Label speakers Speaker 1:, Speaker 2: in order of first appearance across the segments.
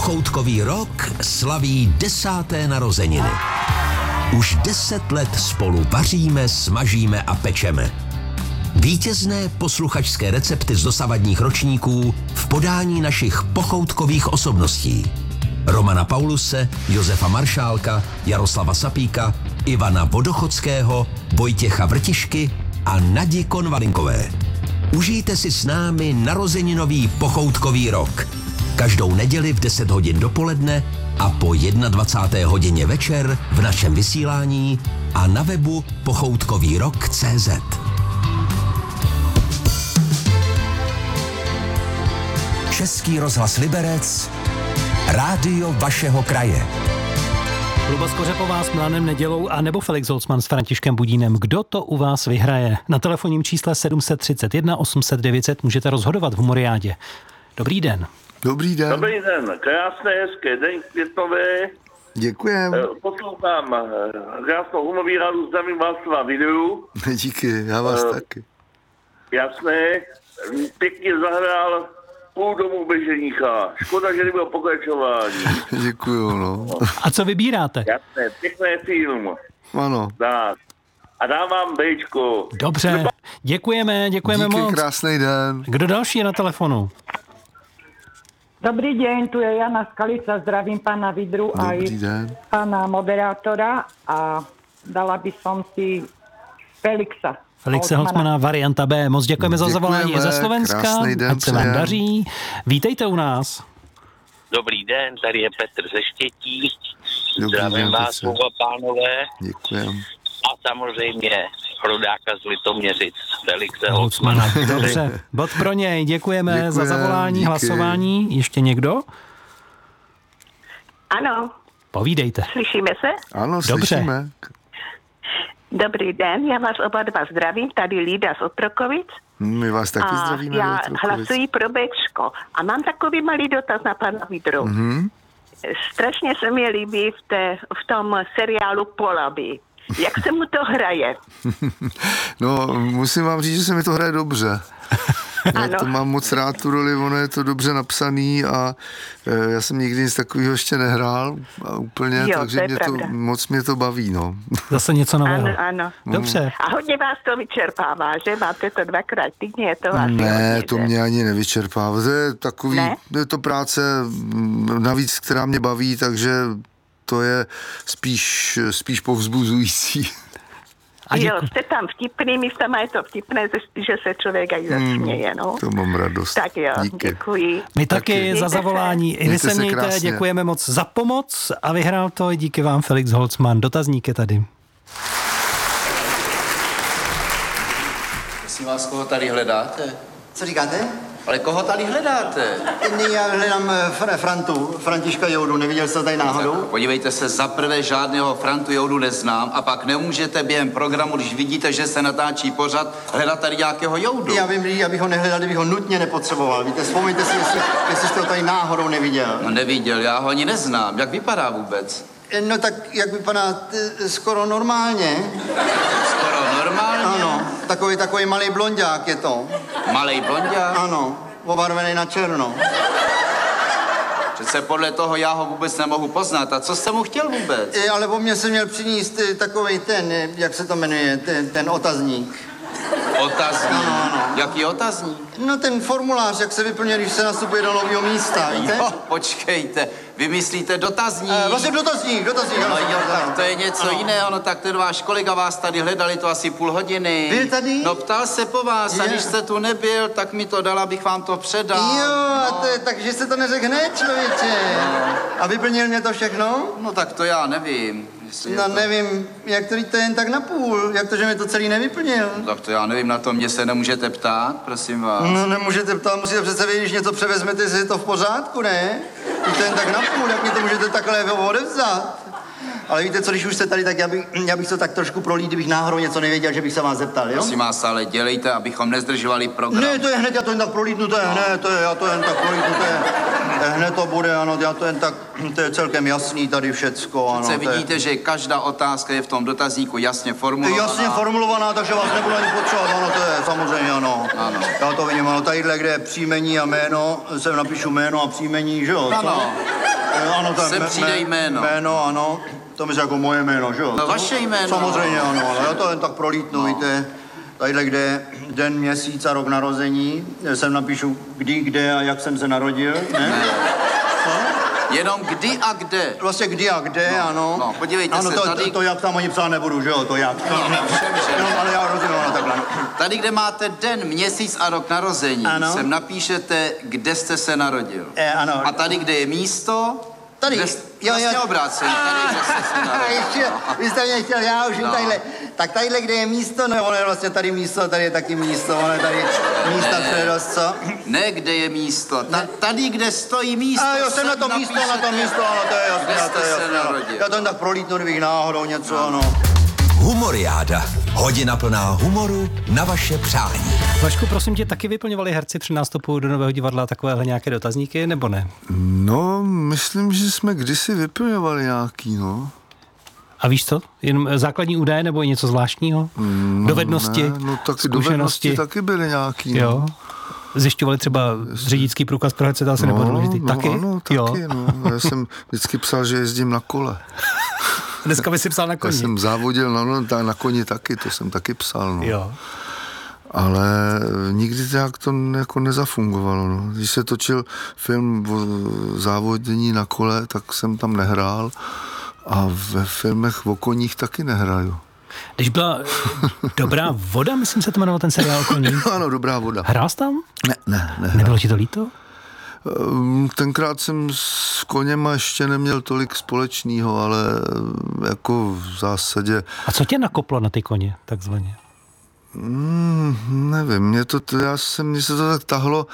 Speaker 1: Pochoutkový rok slaví 10. narozeniny. Už 10 let spolu vaříme, smažíme a pečeme. Vítězné posluchačské recepty z dosavadních ročníků v podání našich pochoutkových osobností. Romana Pauluse, Josefa Maršálka, Jaroslava Sapíka, Ivana Vodochodského, Vojtěcha Vrtišky a Nadi Konvalinkové. Užijte si s námi narozeninový pochoutkový rok. Každou neděli v 10 hodin dopoledne a po 21. hodině večer v našem vysílání a na webu pochoutkovýrok.cz. Český rozhlas Liberec, rádio vašeho kraje.
Speaker 2: Luba Skořepová s Milanem Nedělou a nebo Felix Holzman s Františkem Budínem. Kdo to u vás vyhraje? Na telefonním čísle 731 800 900 můžete rozhodovat v Humoriádě. Dobrý den.
Speaker 3: Dobrý den.
Speaker 4: Dobrý den, krásné, hezké, den květnové.
Speaker 3: Děkujem.
Speaker 4: Poslouchám krásnou humorírádu, zdravím vás na videu.
Speaker 3: Díky, já vás taky.
Speaker 4: Jasné, pěkně zahrál Půl domu bez ženicha. Škoda, že nebylo pokračování.
Speaker 3: Děkuju, no.
Speaker 2: A co vybíráte?
Speaker 4: Jasné, pěkný film.
Speaker 3: Ano.
Speaker 4: Tak. A dám vám bejčko.
Speaker 2: Dobře, děkujeme
Speaker 3: Díky,
Speaker 2: moc.
Speaker 3: krásný den.
Speaker 2: Kdo další je na telefonu?
Speaker 5: Dobrý deň, tu je Jana Skalica, zdravím pána Vidru aj pána moderátora a dala by som si Felixa
Speaker 2: Holzmana, varianta B. Moc děkujeme za zavolání ze Slovenska, ať se vám daří. Vítejte u nás.
Speaker 6: Dobrý den, tady je Petr ze Štětí.
Speaker 3: Zdravím
Speaker 6: vás, pánové.
Speaker 3: Děkujem.
Speaker 6: A samozřejmě rodáka z Litoměřic, Felixe Holzmana.
Speaker 2: Dobře, bod pro něj. Děkujeme za zavolání, díky. Hlasování. Ještě někdo?
Speaker 7: Ano.
Speaker 2: Povídejte.
Speaker 7: Slyšíme se?
Speaker 3: Ano,
Speaker 2: dobře.
Speaker 3: Slyšíme.
Speaker 7: Dobrý den, já vás oba dva zdravím, tady Lída z Otrokovic.
Speaker 3: My vás taky zdravíme.
Speaker 7: Já hlasuji pro Bčko a mám takový malý dotaz na pana Vidru.
Speaker 3: Mm-hmm.
Speaker 7: Strašně se mi líbí v tom seriálu Polaby. Jak se mu to hraje?
Speaker 3: No, musím vám říct, že se mi to hraje dobře. Já to mám moc rád, tu roli, ono je to dobře napsaný a já jsem nikdy nic takového ještě nehrál úplně, takže moc mě to baví, no.
Speaker 2: Zase něco nového.
Speaker 7: Ano.
Speaker 2: Dobře.
Speaker 7: A hodně vás to vyčerpává, že? Máte to 2krát týdně, je to vás
Speaker 3: Ne,
Speaker 7: hodně,
Speaker 3: to mě ani nevyčerpává. To je takový, je to práce navíc, která mě baví, takže to je spíš povzbuzující.
Speaker 7: Jo, jste tam vtipný, místama je to vtipné, že se člověk aj zasměje, no.
Speaker 3: To mám radost.
Speaker 7: Tak jo, děkuji.
Speaker 2: My taky za zavolání. I vy se mějte, děkujeme moc za pomoc a vyhrál to i díky vám Felix Holzman. Dotazník je tady.
Speaker 8: Prosím vás, koho tady hledáte?
Speaker 9: Co říkáte?
Speaker 8: Ale koho tady hledáte?
Speaker 9: Já hledám Františka Joudu, neviděl jste tady náhodou?
Speaker 8: Tak, podívejte se, za prvé žádného Frantu Joudu neznám a pak nemůžete během programu, když vidíte, že se natáčí pořad, hledat tady nějakého Joudu.
Speaker 9: Já vím, abych ho nehledal, kdybych ho nutně nepotřeboval. Víte, vzpomeňte si, jestli jste ho tady náhodou neviděl.
Speaker 8: No neviděl, já ho ani neznám. Jak vypadá vůbec?
Speaker 9: No tak, jak vypadá skoro normálně.
Speaker 8: Skoro normálně?
Speaker 9: Ano, takový malý blonďák je to.
Speaker 8: Malej blonďák?
Speaker 9: Ano, obarvený na černo.
Speaker 8: Přece podle toho já ho vůbec nemohu poznat. A co jste mu chtěl vůbec?
Speaker 9: Ale po mně se měl přinést takovej jak se to jmenuje, ten otazník.
Speaker 8: Otazník?
Speaker 9: Ano.
Speaker 8: Jaký otazník?
Speaker 9: No ten formulář, jak se vyplňuje, když se nastupuje do nového místa, víte?
Speaker 8: Jo, počkejte, vy myslíte dotazník?
Speaker 9: Vlastně dotazník.
Speaker 8: No jo, tak to je něco jiného, no tak ten váš kolega vás tady hledali to asi půl hodiny.
Speaker 9: Byl tady?
Speaker 8: No ptal se po vás a když jste tu nebyl, tak mi to dal, abych vám to předal.
Speaker 9: Jo, takže jste to neřekl hned, člověče. No. A vyplnil mě to všechno?
Speaker 8: No tak to já nevím.
Speaker 9: Nevím, jak to jen tak na půl, jak to, že mi to celý nevyplnil.
Speaker 8: Tak to já nevím, na to mě se nemůžete ptát, prosím vás.
Speaker 9: No nemůžete ptát, musíte přece vědět, když něco převezmete, jestli je to v pořádku, ne? Když to jen tak na půl, jak mě to můžete takhle odevzat. Ale víte co, když už jste tady, tak já bych to tak trošku prolít, kdybych náhodou něco nevěděl, že bych se vás zeptal, jo?
Speaker 8: Prosím vás, ale dělejte, abychom nezdržovali program.
Speaker 9: Ne, to je hned, já to jen tak prolítnu, já to jen tak prolítnu, hned to bude, ano, já to jen tak, to je celkem jasný tady všecko, ano.
Speaker 8: Přece vidíte, že každá otázka je v tom dotazníku jasně formulovaná.
Speaker 9: Jasně formulovaná, takže vás nebudu ani potřebovat, ano, to je samozřejmě, ano. Já to vidím, ano, tadyhle, kde je příjmení a jméno, sem napíšu jméno a příjmení, že jo?
Speaker 8: Ano.
Speaker 9: Ano, to
Speaker 8: se přijde jméno.
Speaker 9: Jméno, ano. To myslím jako moje jméno, že jo?
Speaker 8: No vaše jméno.
Speaker 9: Samozřejmě, ano, ale já to jen tak prolítnu, víte. Tadyhle, kde je den, měsíc a rok narození, sem napíšu kdy, kde a jak jsem se narodil, ne?
Speaker 8: Jenom kdy a kde.
Speaker 9: Vlastně kdy a kde, ano.
Speaker 8: No, podívejte
Speaker 9: ano,
Speaker 8: se tady.
Speaker 9: To jak tam ani psát nebudu, že jo, to jak. No, ale já rozumím, ano, takhle.
Speaker 8: Tady, kde máte den, měsíc a rok narození,
Speaker 9: ano.
Speaker 8: sem napíšete, kde jste se narodil.
Speaker 9: Ano.
Speaker 8: A tady, kde je místo,
Speaker 9: tady,
Speaker 8: vlastně obráceně, tady, kde jste se narodil.
Speaker 9: Ještě, vy jste mě chtěl, já už tadyhle. Tak tadyhle, kde je místo, no ono je vlastně tady místo, tady je taky místo, ono je tady místa předost, co?
Speaker 8: Ne, kde je místo, tady, kde stojí místo.
Speaker 9: A jo, jsem na to místo, ano, to je jasné, Já to jen tak prolítnu, kdybych náhodou něco, ano.
Speaker 1: Humoriáda. Hodina plná humoru na vaše přání.
Speaker 2: Vašku, prosím tě, taky vyplňovali herci při nástupu do Nového divadla takovéhle nějaké dotazníky, nebo ne?
Speaker 3: No, myslím, že jsme kdysi vyplňovali nějaký, no.
Speaker 2: A víš co? Jen základní údaje nebo i něco zvláštního? Dovednosti?
Speaker 3: Ne, no taky dovednosti taky byly nějaký. No.
Speaker 2: Jo. Zjišťovali třeba řidičský průkaz pro herce, to asi nebylo důležitý. Taky?
Speaker 3: Ano, taky, jo. No. Já jsem vždycky psal, že jezdím na kole.
Speaker 2: Dneska by si psal na koni.
Speaker 3: Já jsem závodil na koni taky, to jsem taky psal. No.
Speaker 2: Jo.
Speaker 3: Ale nikdy tak to jako nezafungovalo. No. Když se točil film o závodění na kole, tak jsem tam nehrál a ve filmech o koních taky nehraju.
Speaker 2: Když byla Dobrá voda, myslím se to jmenoval ten seriál o koních.
Speaker 3: Ano, Dobrá voda.
Speaker 2: Hrál jsi tam?
Speaker 3: Ne.
Speaker 2: Nebylo ti to líto?
Speaker 3: Tenkrát jsem s koněma ještě neměl tolik společného, ale jako v zásadě...
Speaker 2: A co tě nakoplo na ty koně, takzvaně?
Speaker 3: Nevím, mně se to tak tahlo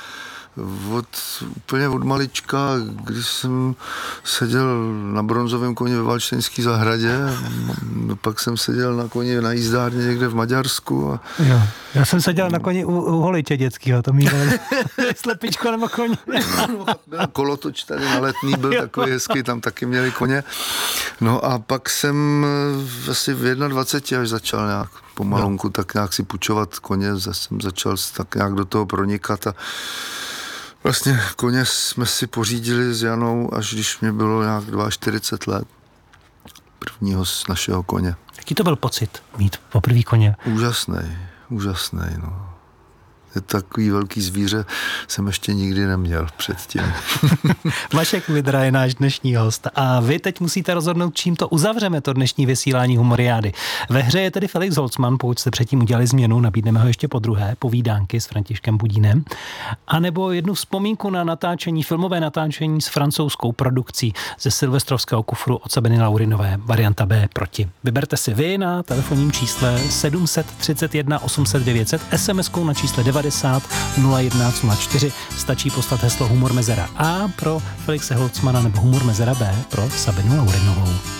Speaker 3: úplně od malička, když jsem seděl na bronzovém koni ve Valštejnské zahradě, pak jsem seděl na koni na jízdárně někde v Maďarsku.
Speaker 2: Jo, já jsem seděl na koni u Holiče dětskýho, to měl slepičko nebo koně.
Speaker 3: Kolotoč tady na Letný byl takový hezký, tam taky měli koně. No a pak jsem asi v 21 až začal nějak pomalonku tak nějak si půjčovat koně, jsem začal tak nějak do toho pronikat a vlastně koně jsme si pořídili s Janou, až když mě bylo nějak 42 let. Prvního z našeho koně.
Speaker 2: Jaký to byl pocit mít poprvý koně?
Speaker 3: Úžasný, no. Je takový velký zvíře jsem ještě nikdy neměl předtím.
Speaker 2: Vašek Vidra je náš dnešní host a vy teď musíte rozhodnout, čím to uzavřeme, to dnešní vysílání Humoriády. Ve hře je tedy Felix Holzmann, pokud jste předtím udělali změnu, nabídneme ho ještě podruhé, povídánky s Františkem Budínem, anebo jednu vzpomínku na natáčení, filmové natáčení s francouzskou produkcí ze Silvestrovského kufru od Sabiny Laurinové, varianta B Proti. Vyberte si vy na telefonním čísle 731 800 900, SMS-kou na čísle 90 01104. Stačí poslat heslo Humor Mezera A pro Felixe Holzmana nebo Humor Mezera B pro Sabinu Laurinovou.